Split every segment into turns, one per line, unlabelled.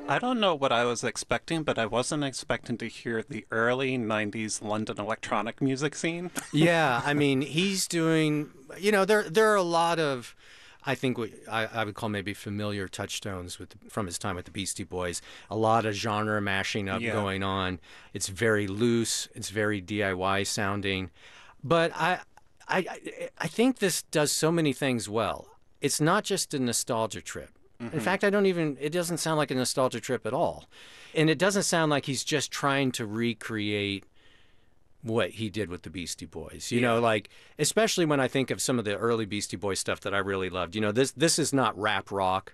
I don't know what I was expecting, but I wasn't expecting to hear the early 90s London electronic music scene.
Yeah, I mean, he's doing, there are a lot of, I think what I would call maybe familiar touchstones from his time with the Beastie Boys. A lot of genre mashing up
Yeah.
going on. It's very loose, it's very DIY sounding. But I think this does so many things well. It's not just a nostalgia trip. In
Hmm.
fact, it doesn't sound like a nostalgia trip at all. And it doesn't sound like he's just trying to recreate what he did with the Beastie Boys.
Yeah.
Like especially when I think of some of the early Beastie Boys stuff that I really loved. This is not rap rock.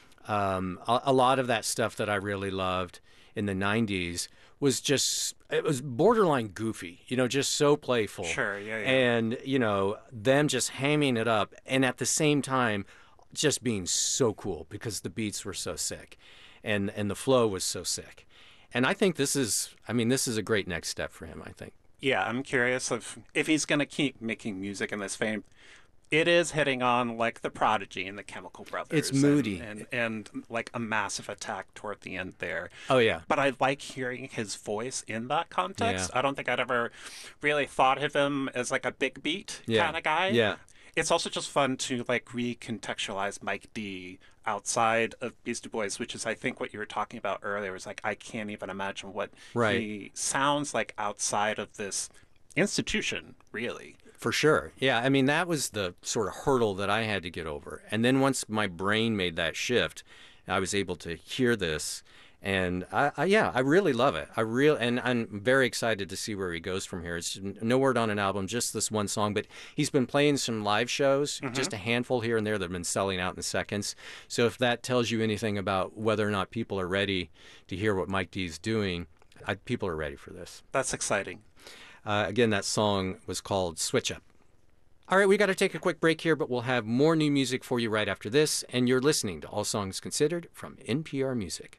A lot of that stuff that I really loved in the '90s was just it was borderline goofy. Just so playful,
Sure. Yeah. Yeah.
and them just hamming it up, and at the same time just being so cool because the beats were so sick, and the flow was so sick. And I think this is a great next step for him. I think.
Yeah. I'm curious if he's going to keep making music in this vein. It is hitting on like the Prodigy and the Chemical
It's
Brothers
moody.
and like a massive attack toward the end there.
Oh yeah.
But I like hearing his voice in that
Yeah.
context. I don't think I'd ever really thought of him as like a big beat
Yeah.
kind of guy.
Yeah.
It's also just fun to like recontextualize Mike D outside of Beastie Boys, which is I think what you were talking about earlier was like I can't even imagine what
Right.
he sounds like outside of this institution, really.
For sure. Yeah. I mean, that was the sort of hurdle that I had to get over. And then once my brain made that shift, I was able to hear this. And yeah, I really love it. And I'm very excited to see where he goes from here. It's no word on an album, just this one song. But he's been playing some live shows,
Hmm.
just a handful here and there that have been selling out in seconds. So if that tells you anything about whether or not people are ready to hear what Mike D is doing, people are ready for this.
That's exciting.
Again, that song was called Switch Up. All right, we got to take a quick break here, but we'll have more new music for you right after this. And you're listening to All Songs Considered from NPR Music.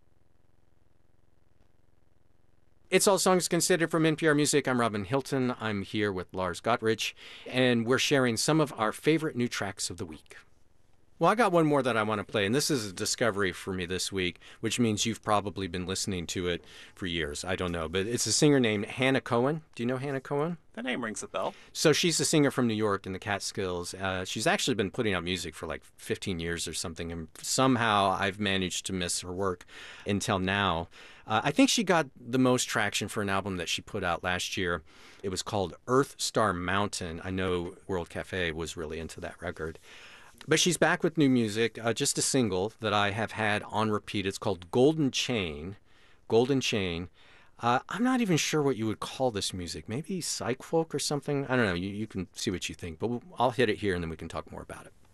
It's All Songs Considered from NPR Music. I'm Robin Hilton. I'm here with Lars Gottrich, and we're sharing some of our favorite new tracks of the week. Well, I got one more that I want to play, and this is a discovery for me this week, which means you've probably been listening to it for years. I don't know, but it's a singer named Hannah Cohen. Do you know Hannah Cohen?
The name rings a bell.
So she's a singer from New York in the Catskills. She's actually been putting out music for like 15 years or something, and somehow I've managed to miss her work until now. I think she got the most traction for an album that she put out last year. It was called Earth Star Mountain. I know World Cafe was really into that record. But she's back with new music, just a single that I have had on repeat. It's called Golden Chain. Golden Chain. I'm not even sure what you would call this music. Maybe psych folk or something? I don't know. You can see what you think. But I'll hit it here and then we can talk more about it.